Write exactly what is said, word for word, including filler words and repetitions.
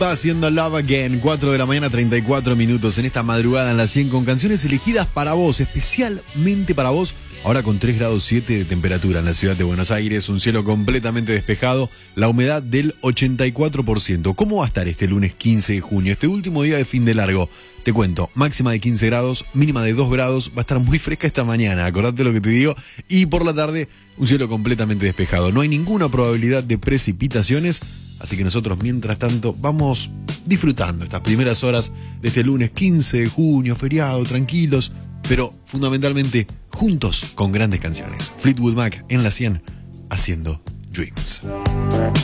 Haciendo Love Again, cuatro de la mañana, treinta y cuatro minutos en esta madrugada en la cien con canciones elegidas para vos, especialmente para vos. Ahora con tres grados siete de temperatura en la ciudad de Buenos Aires, un cielo completamente despejado, la humedad del ochenta y cuatro por ciento. ¿Cómo va a estar este lunes quince de junio, este último día de fin de largo? Te cuento, máxima de quince grados, mínima de dos grados, va a estar muy fresca esta mañana, acordate lo que te digo, y por la tarde un cielo completamente despejado. No hay ninguna probabilidad de precipitaciones, así que nosotros mientras tanto vamos disfrutando estas primeras horas de este lunes quince de junio, feriado, tranquilos, pero fundamentalmente juntos con grandes canciones. Fleetwood Mac en la cien, haciendo Dreams.